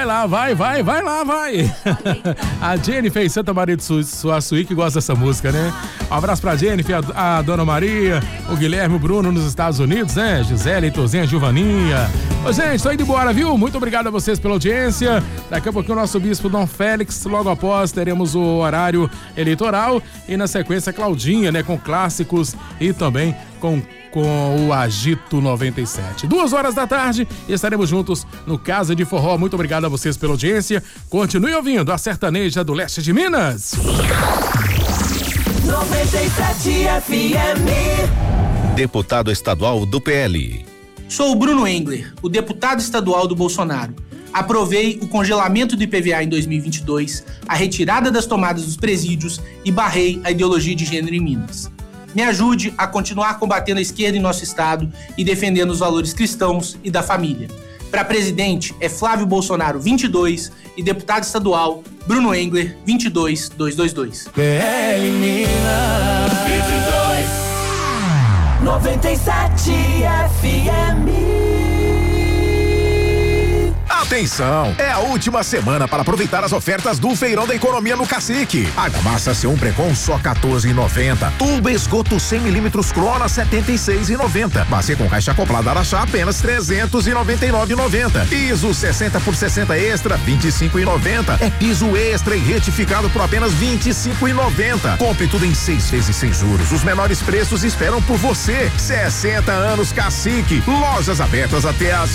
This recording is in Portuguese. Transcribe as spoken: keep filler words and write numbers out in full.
lá, vai, vai, vai lá, vai. A Jennifer em Santa Maria do Suaçuí que gosta dessa música, né? Um abraço pra Jennifer, a, a Dona Maria, o Guilherme, o Bruno nos Estados Unidos, né? Gisele, Heitorzinha, Giovaninha. Ô, gente, tô indo embora, viu? Muito obrigado a vocês pela audiência. Daqui a pouquinho o nosso bispo Dom Félix, logo após teremos o horário eleitoral e na sequência Claudinha, né? Com clássicos e também com com o Agito noventa e sete. Duas horas da tarde e estaremos juntos no Casa de Forró. Muito obrigado a vocês pela audiência. Continue ouvindo a Sertaneja do Leste de Minas. noventa e sete F M. Deputado estadual do P L. Sou o Bruno Engler, o deputado estadual do Bolsonaro. Aprovei o congelamento do I P V A em dois mil e vinte e dois, a retirada das tomadas dos presídios e barrei a ideologia de gênero em Minas. Me ajude a continuar combatendo a esquerda em nosso estado e defendendo os valores cristãos e da família. Para presidente é Flávio Bolsonaro vinte e dois e deputado estadual Bruno Engler vinte e dois mil duzentos e vinte e dois. P L Minas vinte e dois noventa e sete F M. Atenção! É a última semana para aproveitar as ofertas do Feirão da Economia no Cacique. Argamassa C um Precon só quatorze reais e noventa centavos. Tubo esgoto cem milímetros Crona setenta e seis reais e noventa centavos. Bacia com caixa acoplada Araxá apenas trezentos e noventa e nove reais e noventa centavos. Piso sessenta por sessenta extra vinte e cinco reais e noventa centavos. É piso extra e retificado por apenas vinte e cinco reais e noventa centavos. Compre tudo em seis vezes sem juros. Os menores preços esperam por você. sessenta anos Cacique. Lojas abertas até às